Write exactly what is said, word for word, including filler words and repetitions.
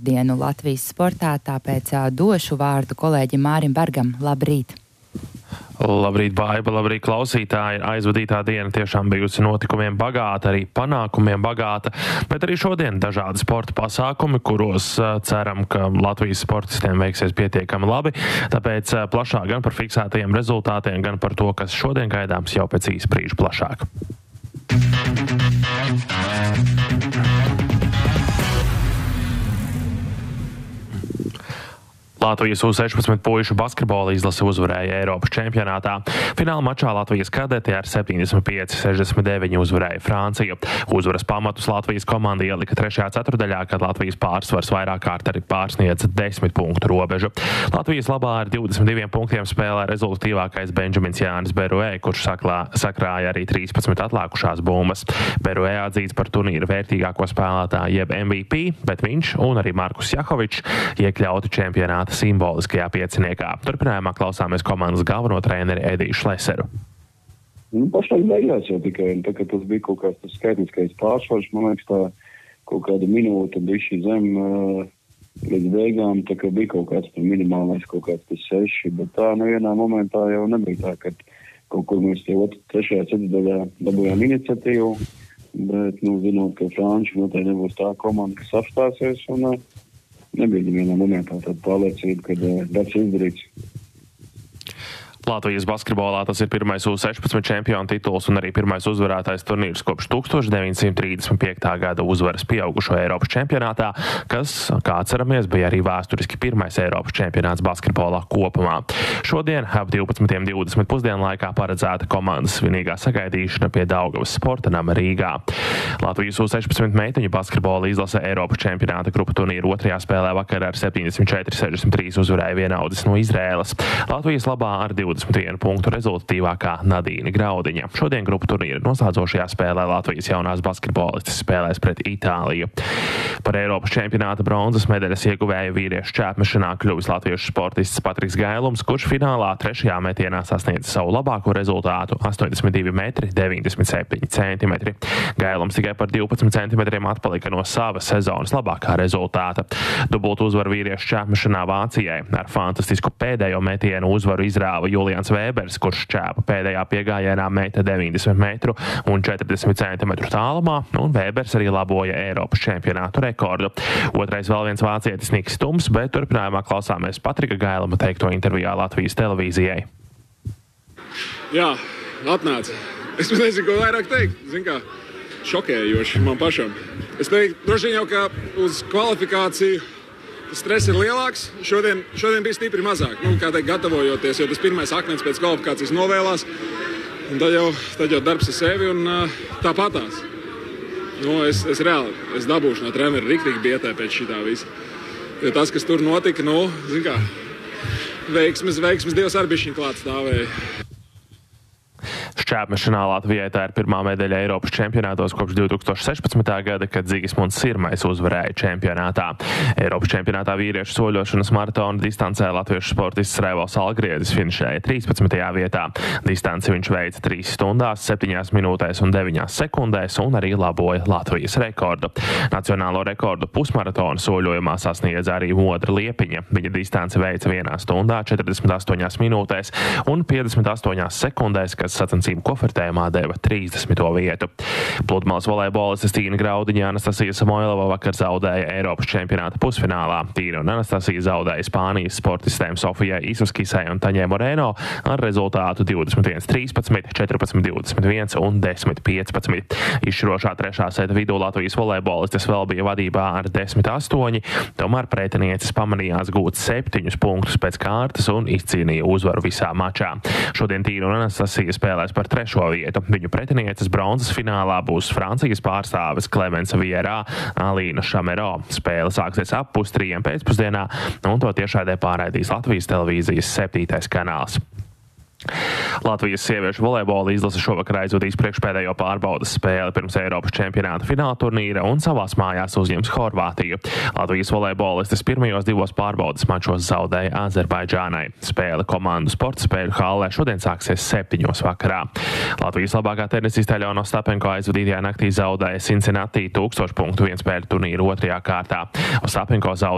ceturtdienu Latvijas sportā, tāpēc došu vārdu kolēģim Mārim Bergam. Labrīt! Labrīt, Baiba, labrīt, klausītāji. Aizvadītā diena tiešām bijusi notikumiem bagāta, arī panākumiem bagāta, bet arī šodien dažādi sporta pasākumi, kuros ceram, ka Latvijas sportistiem veiksies pietiekami labi. Tāpēc plašāk gan par fiksētajiem rezultātiem, gan par to, kas šodien gaidāms jau pēc īsa brīža plašāk. Latvijas U sešpadsmit puišu basketbola izlase uzvarēja Eiropas čempionātā. Fināla mačā Latvijas kadeti ar septiņdesmit pieci sešdesmit deviņi uzvarēja Franciju. Uzvaras pamatus Latvijas komanda ielika trešajā ceturdaļā, kad Latvijas pārsvars vairāk kārt arī pārsniedza desmit punktu robežu. Latvijas labā ar divdesmit diviem punktiem spēlē rezultatīvākais Benžamins Jānis Beruē, kurš saklā, sakrāja arī trīspadsmit atlākušās bumbas. Beruē atzīts par turnīra vērtīgāko spēlētāju jeb M V P, bet viņš un arī Markus Jahovičs iekļauti čempionāta simboliskajā pieciniekā. Turpinājumā klausāmies komandas galveno treneri Ediju Šleseru. Nu, pašlaik beigās jau tikai, tā, ka tas bija kaut kāds tas skaitniskais pārsvars, man liekas, tā kaut kāda minūte bišķi zem uh, līdz beigām, tā kā bija kaut kāds minimālais, kaut kāds tas seši, bet tā nevienā momentā jau nebija tā, ka kaut kur mēs jau trešajā ceturdaļā dabūjām iniciatīvu, bet, nu, zinot, ka Franči noteikti nebūs tā komanda, kas apstāsies, un uh, nebija vienā momentā tāda pārliecība, ka uh, darbs izdarīts. Latvijas basketbolā tas ir pirmais U sešpadsmit čempionu tituls un arī pirmais uzvarētais turnīrs kopš tuksstoš deviņsimt trīsdesmit piektā gada uzvaras pieaugušo Eiropas čempionātā, kas, kā atceramies, bija arī vēsturiski pirmais Eiropas čempionāts basketbolā kopumā. Šodien ap divpadsmit divdesmit pusdienlaikā paredzēta komandas svinīgā sagaidīšana pie Daugavas sporta nama Rīgā. Latvijas U sešpadsmit meiteņu basketbola izlase Eiropas čempionāta grupu turnīru otrajā spēlē vakar ar septiņdesmit četri sešdesmit trīs uzvarēja vienaudis no Izrēlas. Latvijas labā ar divdesmit vienu punktu rezultatīvākā Nadīna Graudiņa. Šodien grupu turnīra noslēdzošajā spēlē Latvijas jaunās basketbolistes spēlēs pret Itāliju. Par Eiropas čempionāta bronzas medaļas ieguvēja vīriešu čēpmešanā kļuvis latviešu sportists Patriks Gailums, kurš finālā trešajā metienā sasniedza savu labāko rezultātu - astoņdesmit divi metri deviņdesmit septiņi centimetri. Gailums tikai par divpadsmit centimetriem atpalika no savas sezonas labākā rezultāta. Dubultu uzvaru vīriešu čēpmešanā Vācijai ar fantastisku pēdējo metienu uzvaru izrāva Julians Vēbers, kurš čēpa pēdējā piegājienā meta deviņdesmit metru un četrdesmit centimetru tālumā, un Vēbers arī laboja Eiropas čempionātu rekordu. Otrais vēl viens vācietis Niks Tums, bet turpinājumā klausāmies Patrika Gailuma teikto intervijā Latvijas televīzijai. Jā, atnāca. Es nezinu, ko vairāk teikt. Zin kā, šokējoši man pašam. Es teiktu, droši vien jau kā uz kvalifikāciju stress ir lielāks. Šodien, šodien bija stipri mazāk. Nu, kā teikt, gatavojoties, jo tas pirmais akmens pēc kvalifikācijas novēlās. Un tad jau, tad jau darbs ar sevi un uh, tāpatās. Nu, es, es reāli, es dabūšu no trenera riktīgi bietē pēc šitā visa. Jo tas, kas tur notika, nu, zin kā, veiksmes, veiksmes Dievs arī bišķiņ klāt stāvēja. Šķēpmešanā Latvijai tā ir pirmā medaļa Eiropas čempionātos kopš divi tūkstoši sešpadsmitā gada, kad Zigismunds Sirmais uzvarēja čempionātā. Eiropas čempionātā vīriešu soļošanas maratona distancē latviešu sportists Raivals Algriedis finišēja trīspadsmitajā vietā. Distanci viņš veica trīs stundās, septiņās minūtēs un deviņās sekundēs un arī laboja Latvijas rekordu. Nacionālo rekordu pusmaratona soļojumā sasniedza arī Modra Liepiņa. Viņa distanci veica vienā stundā, četrdesmit astoņās minūtēs un piecdesmit astoņās sekundēs, kas sacensību kofertējumā deva trīsdesmito vietu. Pludmales volejbolistes Tīna Graudiņa Anastasija Samoilova vakar zaudēja Eiropas čempionāta pusfinālā. Tīna un Anastasija zaudēja Spānijas sportistēm Sofijai Isuskisai un Taņai Moreno ar rezultātu divdesmit viens trīspadsmit, četrpadsmit divdesmit viens un desmit piecpadsmit. Izšķirošā trešā seta vidū Latvijas volejbolistes vēl bija vadībā ar desmit astoņi, tomēr pretinieces pamanījās gūt septiņus punktus pēc kārtas un izcīnīja uzvaru visā mačā. Šodien Tīna un Anastasija spēlēs par trešo vietu. Viņu pretinieces bronzas finālā būs Francijas pārstāves Clemence Vierā, Alīna Šamero. Spēle sāksies ap pustrījiem pēcpusdienā, un to tiešraidē pārraidīs Latvijas televīzijas septītais kanāls. Latvijas sieviešu volejbola izlase šovakar aizvadīs priekšpēdējo pārbaudas spēli pirms Eiropas čempionāta fināla turnīra un savās mājās uzņems Horvātiju. Latvijas volejbolistes pirmajos divos pārbaudas mačos zaudēja Azerbaidžānai. Spēle komandu sporta spēļu hallē šodien sāksies septiņos vakarā. Latvijas labākā tenisiste Aļona Ostapenko aizvadītajā naktī zaudēja Cincinnati tūkstošu punktu vienspēļu turnīru otrajā kārtā. Ostapenko zaudēja